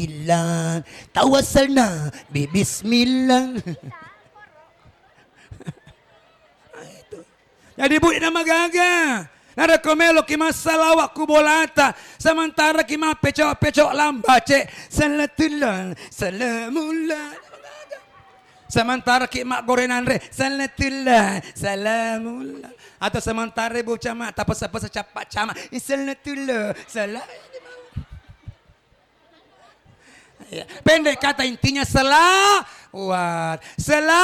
Ilang tawassalna bismillah. Jadi bu na magaga. Nada komelo ki masalawak kubolata. Sementara ki ma pecok-pecok lambace. Salatullah, salamullah. Sementara ki mak gorenan re. Salatullah, salamullah. Atau sementara bu camak tak apa-apa cepat camak. Salatullah, salam. Pendek kata intinya selawat.